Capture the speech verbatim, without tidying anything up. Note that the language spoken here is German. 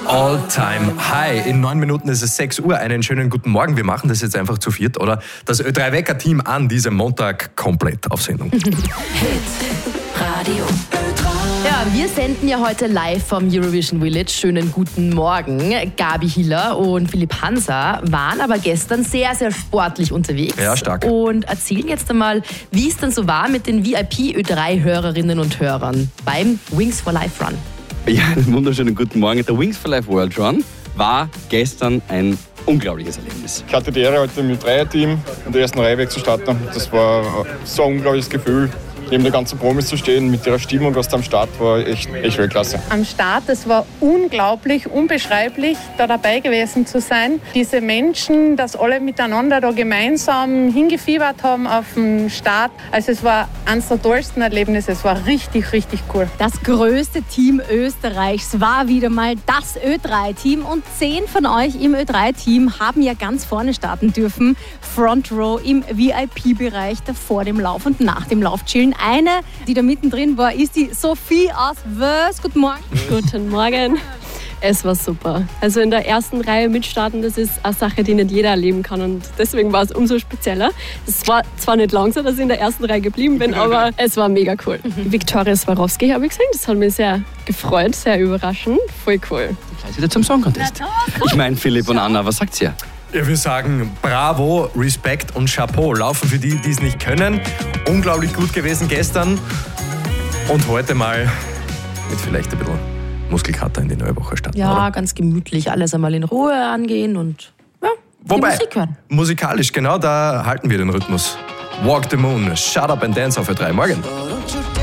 All-Time High. In neun Minuten ist es sechs Uhr. Einen schönen guten Morgen. Wir machen das jetzt einfach zu viert, oder? Das Ö drei Wecker-Team an diesem Montag komplett auf Sendung. Hit Radio Ö drei. Ja, wir senden ja heute live vom Eurovision Village. Schönen guten Morgen. Gabi Hiller und Philipp Hansa waren aber gestern sehr, sehr sportlich unterwegs. Ja, stark. Und erzählen jetzt einmal, wie es dann so war mit den V I P Ö drei Hörerinnen und Hörern beim Wings for Life Run. Ja, einen wunderschönen guten Morgen. Der Wings for Life World Run war gestern ein unglaubliches Erlebnis. Ich hatte die Ehre, heute mit dem Dreierteam in der ersten Reihe wegzustarten. Das war so ein unglaubliches Gefühl, neben der ganzen Promis zu stehen, mit ihrer Stimmung, was da am Start war, echt, echt Weltklasse. Am Start, es war unglaublich, unbeschreiblich, da dabei gewesen zu sein. Diese Menschen, dass alle miteinander da gemeinsam hingefiebert haben auf den Start. Also es war eines der tollsten Erlebnisse, es war richtig, richtig cool. Das größte Team Österreichs war wieder mal das Ö drei Team und zehn von euch im Ö drei Team haben ja ganz vorne starten dürfen. Front Row im V I P-Bereich, da vor dem Lauf und nach dem Lauf chillen. Eine, die da mittendrin war, ist die Sophie aus Wörs. Guten Morgen. Guten Morgen. Es war super. Also in der ersten Reihe mitstarten, das ist eine Sache, die nicht jeder erleben kann und deswegen war es umso spezieller. Es war zwar nicht lang so, dass ich in der ersten Reihe geblieben bin, aber es war mega cool. Viktoria Swarovski habe ich gesehen, das hat mich sehr gefreut, sehr überraschend. Voll cool. Gleich wieder zum Song Contest. Ich meine, Philipp und Anna, was sagt ihr? Ja, wir sagen Bravo, Respekt und Chapeau. Laufen für die, die es nicht können. Unglaublich gut gewesen gestern. Und heute mal mit vielleicht ein bisschen Muskelkater in die neue Woche starten. Ja, oder? Ganz gemütlich. Alles einmal in Ruhe angehen und ja, Wobei, die Musik hören. musikalisch, genau da halten wir den Rhythmus. Walk the Moon, Shut Up and Dance auf Ö drei. Morgen.